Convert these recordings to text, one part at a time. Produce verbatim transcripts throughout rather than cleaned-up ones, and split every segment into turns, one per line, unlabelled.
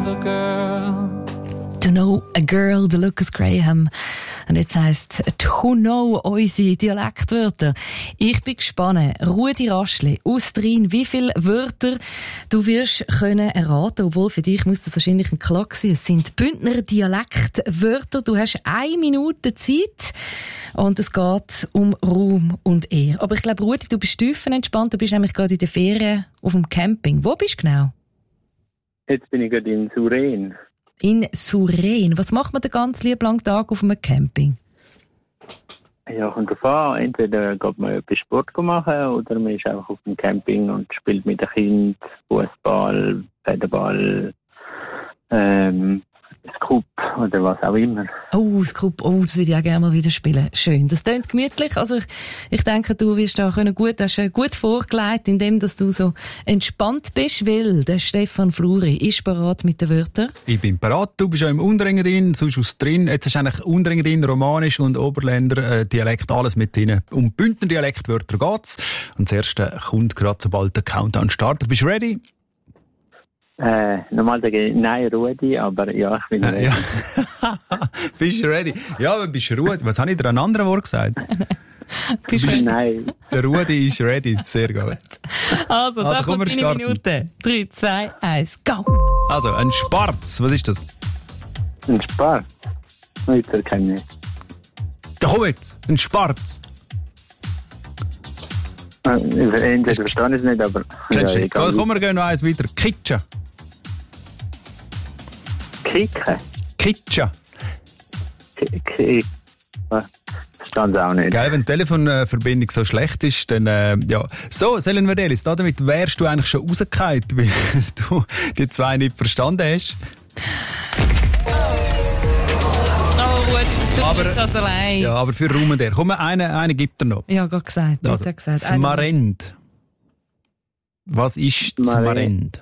a girl.
To know a girl, der Lucas Graham. Und jetzt heisst To know unsere Dialektwörter. Ich bin gespannt. Rudi Raschli aus Trin, wie viele Wörter du wirst können erraten, obwohl für dich muss das wahrscheinlich ein Klack sein. Es sind Bündner Dialektwörter. Du hast eine Minute Zeit und es geht um Ruhm und Ehre. Aber ich glaube, Rudi, du bist tiefenentspannt. Du bist nämlich gerade in der Ferien auf dem Camping. Wo bist du genau?
Jetzt bin ich gerade in Suren.
In Suren. Was macht man den ganzen lieben langen Tag auf einem Camping?
Ja, kommt drauf an. Entweder geht man etwas Sport machen oder man ist einfach auf dem Camping und spielt mit den Kindern Fußball, Federball, ähm, Scoop oder was auch immer.
Oh, Scoop, oh, das würde ich auch gerne mal wieder spielen. Schön. Das klingt gemütlich. Also ich, ich denke, du wirst da können gut, hast gut vorgelegt, indem dass du so entspannt bist, weil der Stefan Fluri ist bereit mit den Wörtern.
Ich bin bereit. Du bist ja im Unterengadin, sonst aus drin. Jetzt hast du eigentlich Unterengadin, Romanisch und Oberländer äh, Dialekt, alles mit drin. Um Bündner Dialektwörter geht's. Und das erste kommt gerade, sobald der Countdown startet. Bist du ready?
Äh, normal sage ich nein, Rudi, aber ja, ich bin ready.
Äh, ja. Bist du ready? Ja, aber bist du Rudi? Was habe ich dir an anderen Wort gesagt?
Bist du
nein.
Der Rudi ist ready. Sehr gut.
Also, da
Also,
kommt deine Minute. drei, zwei, eins, go!
Also, ein Sparz. Was ist das?
Ein Spar? Nicht erkennen.
Ja, komm jetzt. Ein Sparz.
Entweder verstehe ich es nicht, aber...
Kennst du
ja,
nicht? Komm, wir gehen noch eins weiter. Kitscha.
Kicken?
Kitscha.
Kicken? Was? Verstehe ich auch nicht.
Geil, wenn die Telefonverbindung so schlecht ist, dann, äh, ja. So, Selin Verdelis, damit wärst du eigentlich schon rausgefallen, weil du die zwei nicht verstanden hast.
Oh, gut, das tut
Aber-
mir jetzt also leid.
Ja, aber für Ruhm und Ehre. Komm, eine, eine gibt er noch.
Ja, gerade gesagt.
Also,
Also, gesagt.
Smarend. Was ist
Smarend.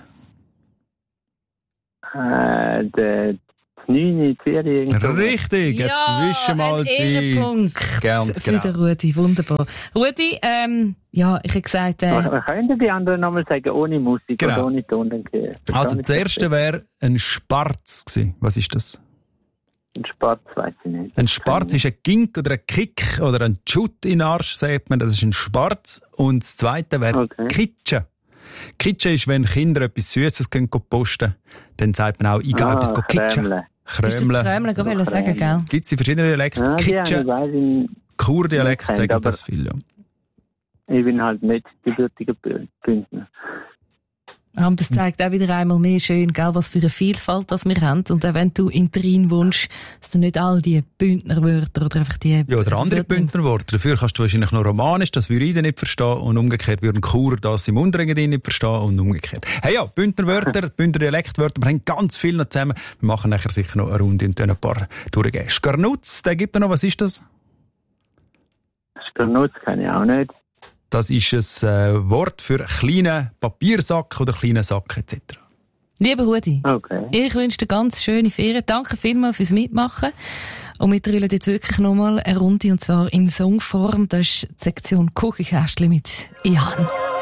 Smarend?
Äh, der neunte Serie.
Richtig,
Ja,
jetzt wischen mal
ein
Zeit.
Ehrenpunkt
Ganz
für
genau.
den Rudi, wunderbar. Rudi, ähm, ja, ich habe gesagt, äh,
Man könnte die anderen nochmal sagen, ohne Musik
Genau.
oder ohne Ton. Dann verstehe
Also,
ich
das erste wäre ein Sparz gewesen. Was ist das?
Ein Spatz, weiss ich nicht.
Ein Sparz ist ein Gink oder ein Kick oder ein Schutt in den Arsch, sagt man. Das ist ein Sparz. Und das zweite wäre
Okay.
Kitsche. Kitsche ist, wenn Kinder etwas Süßes gehen posten, dann sagt man auch, ich gehe
Ah,
etwas kitschen.
Kremle.
ist das
Krömle.
Krömle, ich wollte sagen, gell?
Gibt es in verschiedenen Dialekten.
Ja, die
Kitsche,
haben, weiss ich,
Kurdialekt
nicht
sagen
kennt,
das viel. Ja.
ich bin halt nicht gebürtiger Bündner.
Und das zeigt auch wieder einmal mehr schön, gell, was für eine Vielfalt das wir haben. Und auch wenn du in Trin wohnst, dass du nicht all die Bündnerwörter oder einfach die...
Ja, oder andere Bündnerworte. Dafür kannst du wahrscheinlich noch Romanisch, das würde ich dann nicht verstehen. Und umgekehrt würden Churer das im Unterengadin nicht verstehen und umgekehrt. Hey ja, Bündnerwörter, Bündner Dialektwörter, wir haben ganz viel noch zusammen. Wir machen nachher sicher noch eine Runde und ein paar durchgehen. Skarnutz, der gibt er noch, was ist das?
Skernutz kenne ich auch nicht.
Das ist ein äh, Wort für kleinen Papiersack oder kleinen Sack et cetera.
Lieber Rudi,
Okay.
ich wünsche dir ganz schöne Ferien. Danke vielmals fürs Mitmachen. Und wir drüllen jetzt wirklich nochmal eine Runde, und zwar in Songform. Das ist die Sektion Kuchenkästchen mit Ihan.